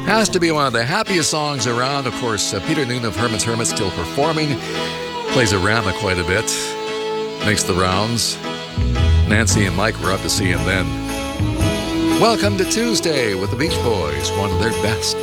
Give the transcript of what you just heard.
Has to be one of the happiest songs around. Of course, Peter Noone of Herman's Hermits still performing. Plays Arama quite a bit. Makes the rounds. Nancy and Mike were up to see him then. Welcome to Tuesday with the Beach Boys, one of their best.